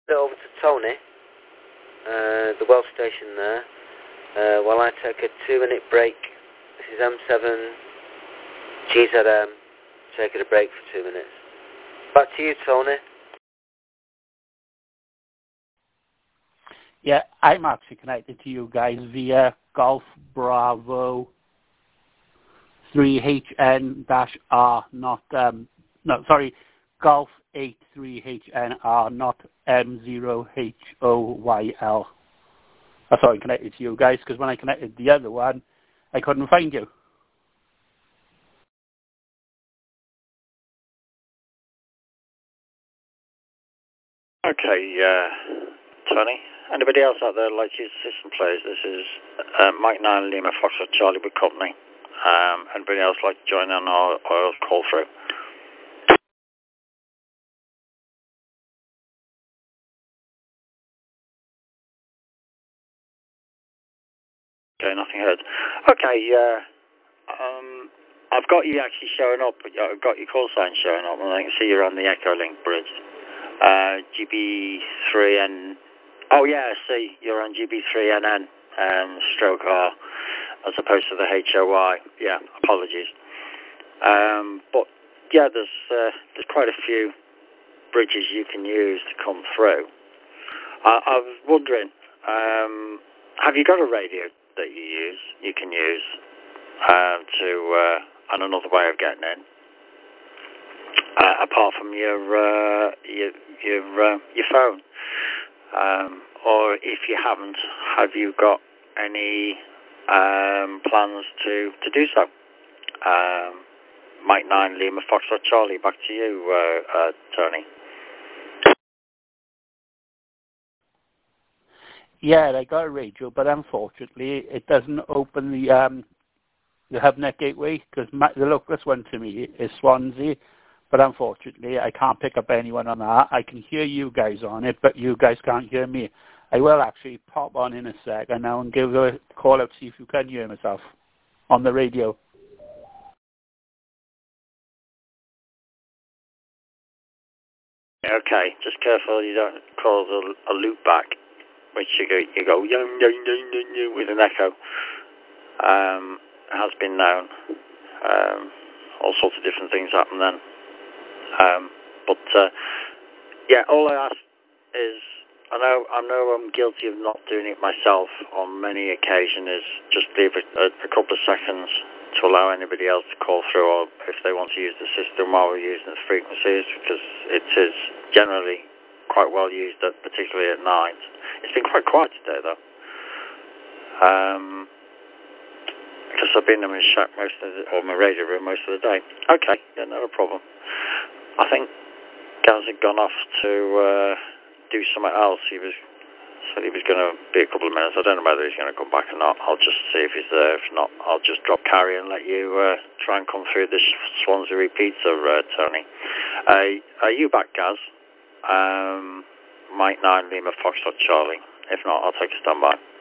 Over to Tony, the Welsh station there, while I take a 2-minute break. This is M7 GZM, taking a break for 2 minutes. Back to you, Tony. Yeah, I'm actually connected to you guys via Golf Bravo 3HN-R, not, Golf 83HNR, not M0HOYL. That's how I connected to you guys, because when I connected the other one, I couldn't find you. Okay, Tony. Anybody else out there like to use the system, please? This is Mike 9 Lima Foxtrot Charlie with Company. Anybody else like to join on our call through? Okay, nothing heard. Okay, I've got you actually showing up. I've got your call sign showing up, and I can see you're on the Echolink bridge. GB3N. Oh yeah, I see. You're on GB3NN stroke R as opposed to the HOY. Yeah, apologies. But yeah, there's quite a few bridges you can use to come through. I was wondering, have you got a radio that you can use and another way of getting in, apart from your phone? Or if you haven't, have you got any plans to do so? Mike 9 Lima Foxtrot Charlie, back to you, Tony. Yeah, I got a radio, but unfortunately it doesn't open the HubNet gateway, because the localest one to me is Swansea, but unfortunately I can't pick up anyone on that. I can hear you guys on it, but you guys can't hear me. I will actually pop on in a second now and give a call out to see if you can hear myself on the radio. Okay, just careful you don't cause a loop back, which you go yung, yung, yung, yung, yung, with an echo. Has been known. All sorts of different things happen then. But yeah, all I ask is, I know I'm guilty of not doing it myself on many occasions, is just leave a couple of seconds to allow anybody else to call through, or if they want to use the system while we're using the frequencies, because it is generally quite well used, particularly at night. It's been quite quiet today though. Because I've been in my shack or my radio room most of the day. Okay, yeah, not a problem. I think Gaz had gone off to do something else. He said he was going to be a couple of minutes. I don't know whether he's going to come back or not. I'll just see if he's there. If not, I'll just drop carry and let you try and come through this Swansea repeater, Tony. Are you back, Gaz? Mike 9 Lima Foxtrot Charlie. If not, I'll take a standby.